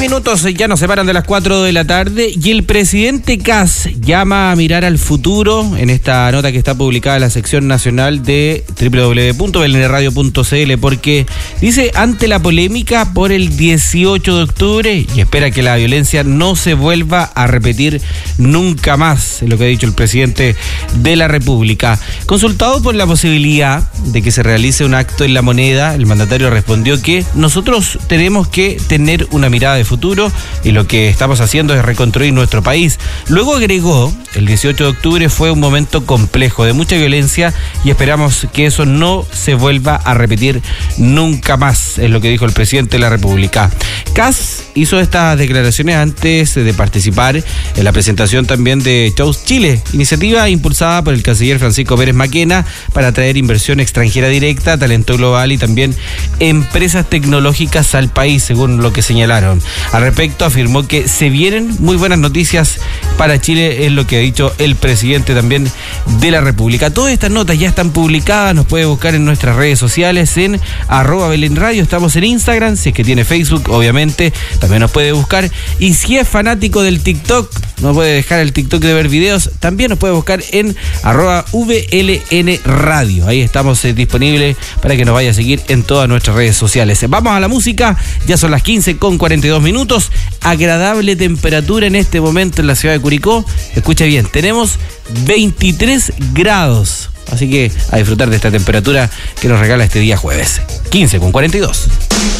minutos ya nos separan de las 4 de la tarde y el presidente Kast llama a mirar al futuro en esta nota que está publicada en la sección nacional de www.belnradio.cl, porque dice: ante la polémica por el 18 de octubre y espera que la violencia no se vuelva a repetir nunca más, es lo que ha dicho el presidente de la República. Consultado por la posibilidad de que se realice un acto en La Moneda, el mandatario respondió que nosotros tenemos que tener una mirada de futuro y lo que estamos haciendo es reconstruir nuestro país. Luego agregó: el 18 de octubre fue un momento complejo, de mucha violencia, y esperamos que eso no se vuelva a repetir nunca más, es lo que dijo el presidente de la República. Kast hizo estas declaraciones antes de participar en la presentación también de Choose Chile, iniciativa impulsada por el canciller Francisco Pérez Maquena para atraer inversión extranjera directa, talento global y también empresas tecnológicas al país, según lo que señalaron. Al respecto, afirmó que se vienen muy buenas noticias para Chile, es lo que ha dicho el presidente también de la República. Todas estas notas ya están publicadas, nos puede buscar en nuestras redes sociales en @BelenRadio, estamos en Instagram, si es que tiene Facebook, obviamente, también nos puede buscar, y si es fanático del TikTok, no puede dejar el TikTok de ver videos, también nos puede buscar en @VLNRadio, ahí estamos disponibles para que nos vaya a seguir en todas nuestras redes sociales. Vamos a la música, ya son las 15:42, agradable temperatura en este momento en la ciudad de Curicó, escucha bien, tenemos 23 grados, así que a disfrutar de esta temperatura que nos regala este día jueves. 15:42.